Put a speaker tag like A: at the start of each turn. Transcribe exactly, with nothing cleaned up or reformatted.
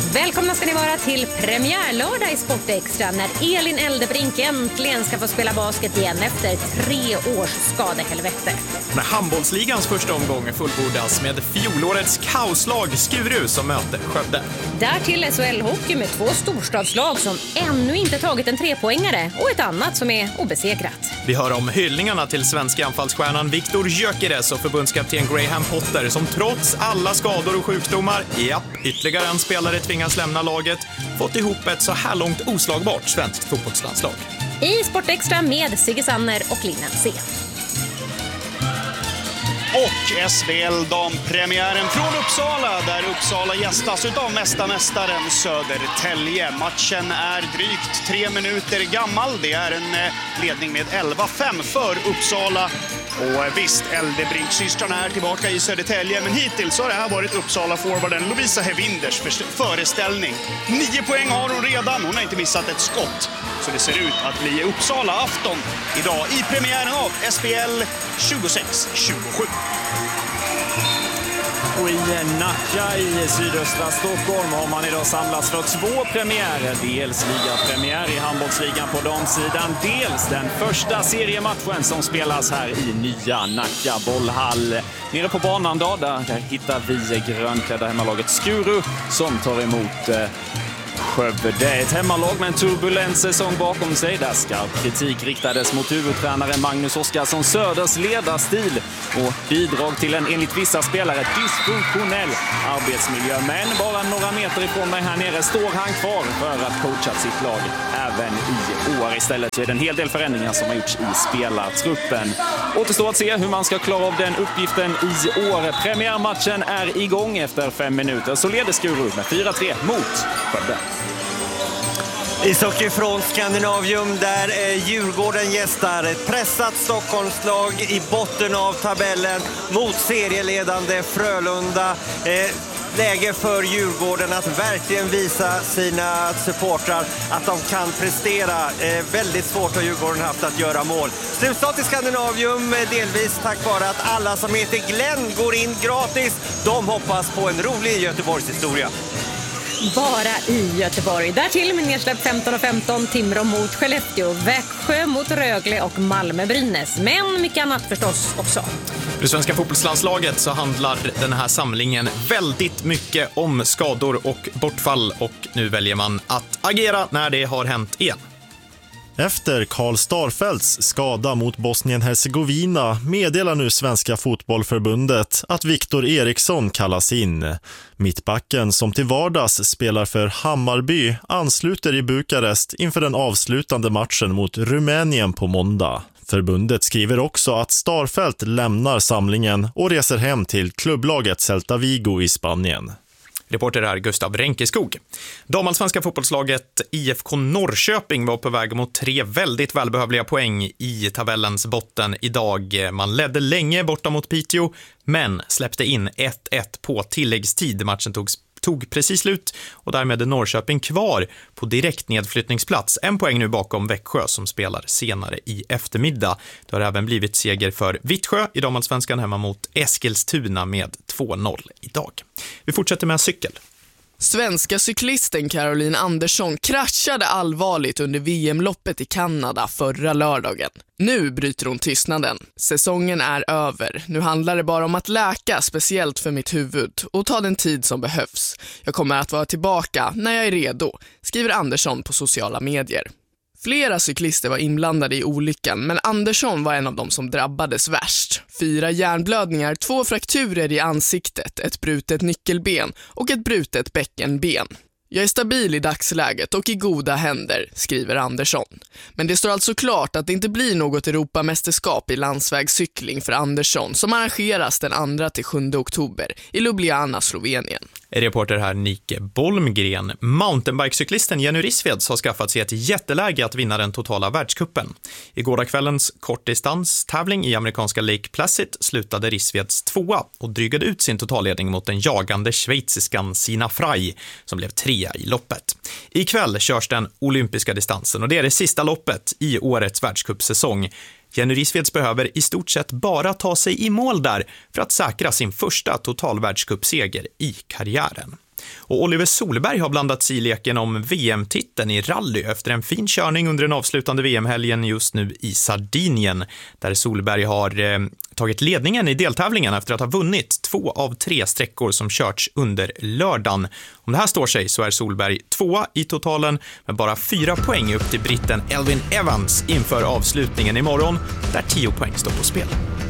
A: Välkomna ska ni vara till premiärlördag i Sportextra när Elin Eldebrink äntligen ska få spela basket igen efter tre års skadehelvete.
B: När handbollsligans första omgång fullbordas med fjolårets kaoslag Skuru som möter Skövde.
A: Därtill S H L-hockey med två storstadslag som ännu inte tagit en trepoängare och ett annat som är obesekrat.
B: Vi hör om hyllningarna till svenska anfallsstjärnan Viktor Gyökeres och förbundskapten Graham Potter som trots alla skador och sjukdomar, japp, ytterligare en spelare tvingas lämna laget, fått ihop ett så här långt oslagbart svenskt fotbollslandslag.
A: I Sportextra med Sigge Sanner och Linnen C.
C: Och S V L-dampremiären från Uppsala, där Uppsala gästas utav mästarmästaren Södertälje. Matchen är drygt tre minuter gammal. Det är en ledning med elva fem för Uppsala. Och visst, Eldebrink-systrarna är tillbaka i Södertälje, men hittills har det här varit Uppsala-forwarden Lovisa Hevinders föreställning. Nio poäng har hon redan, hon har inte missat ett skott. Så det ser ut att bli Uppsala-afton idag i premiären av S P L tjugosex tjugosju.
D: Och i Nacka i sydöstra Stockholm har man idag samlats för två premiärer. Dels ligapremiär i handbollsligan på damsidan. Dels den första seriematchen som spelas här i nya Nacka bollhall. Nere på banan då, där, där hittar vi grönklädda hemmalaget Skuru som tar emot eh, Skövde. Ett hemmalag med en turbulent säsong bakom sig där skarp kritik riktades mot huvudtränare Magnus Oskarsson Söders ledarstil och bidrag till en enligt vissa spelare dysfunktionell arbetsmiljö. Men bara några meter ifrån mig här nere står han kvar för att coacha sitt lag även i år. Istället är det en hel del förändringar som har gjorts i spelartruppen. Återstår att se hur man ska klara av den uppgiften i år. Premiärmatchen är igång efter fem minuter, så leder Skuru med fyra tre mot Skövde.
E: Ishockey från Skandinavium där eh, Djurgården gästar ett pressat Stockholmslag i botten av tabellen mot serieledande Frölunda. Eh, läge för Djurgården att verkligen visa sina supportrar att de kan prestera. Eh, väldigt svårt har Djurgården haft att göra mål. Slutstart i Skandinavium eh, delvis tack vare att alla som heter Glenn går in gratis. De hoppas på en rolig Göteborgshistoria.
A: Bara i Göteborg. Därtill med nedsläpp femton och femton, Timrå mot Skellefteå, Växjö mot Rögle och Malmö-Brynäs. Men mycket annat förstås också.
B: För det svenska fotbollslandslaget så handlar den här samlingen väldigt mycket om skador och bortfall. Och nu väljer man att agera när det har hänt igen.
F: Efter Karl Starfelts skada mot Bosnien-Hercegovina meddelar nu Svenska fotbollförbundet att Viktor Eriksson kallas in. Mittbacken som till vardags spelar för Hammarby ansluter i Bukarest inför den avslutande matchen mot Rumänien på måndag. Förbundet skriver också att Starfelt lämnar samlingen och reser hem till klubblaget Celta Vigo i Spanien.
B: Reporter är Gustav Ränkeskog. Damallsvenska fotbollslaget I F K Norrköping var på väg mot tre väldigt välbehövliga poäng i tabellens botten idag. Man ledde länge borta mot Piteå men släppte in ett ett på tilläggstid. Matchen togs tog precis slut och därmed är Norrköping kvar på direkt nedflyttningsplats. En poäng nu bakom Växjö som spelar senare i eftermiddag. Det har även blivit seger för Vittsjö i damallsvenskan hemma mot Eskilstuna med två noll idag. Vi fortsätter med cykel.
G: Svenska cyklisten Caroline Andersson kraschade allvarligt under V M-loppet i Kanada förra lördagen. Nu bryter hon tystnaden. Säsongen är över. Nu handlar det bara om att läka, speciellt för mitt huvud, och ta den tid som behövs. Jag kommer att vara tillbaka när jag är redo, skriver Andersson på sociala medier. Flera cyklister var inblandade i olyckan, men Andersson var en av dem som drabbades värst. Fyra hjärnblödningar, två frakturer i ansiktet, ett brutet nyckelben och ett brutet bäckenben. Jag är stabil i dagsläget och i goda händer, skriver Andersson. Men det står alltså klart att det inte blir något Europamästerskap i landsvägscykling för Andersson som arrangeras den andra till sjunde oktober i Ljubljana, Slovenien.
B: Reporter här Nike Bolmgren. Mountainbikecyklisten Jenny Rissveds har skaffat sig ett jätteläge att vinna den totala världskuppen. I gårdagskvällens kortdistanstävling i amerikanska Lake Placid slutade Rissveds tvåa och drygade ut sin totalledning mot den jagande schweiziskan Sina Frey som blev trea i loppet. Ikväll körs den olympiska distansen och det är det sista loppet i årets världscupsäsong. Jenny Rissveds behöver i stort sett bara ta sig i mål där för att säkra sin första totalvärldscupseger i karriären. Och Oliver Solberg har blandat sig i leken om V M-titeln i rally efter en fin körning under den avslutande V M-helgen just nu i Sardinien, där Solberg har eh, tagit ledningen i deltävlingen efter att ha vunnit två av tre sträckor som körts under lördagen. Om det här står sig så är Solberg tvåa i totalen med bara fyra poäng upp till britten Elfyn Evans inför avslutningen imorgon, där tio poäng står på spel.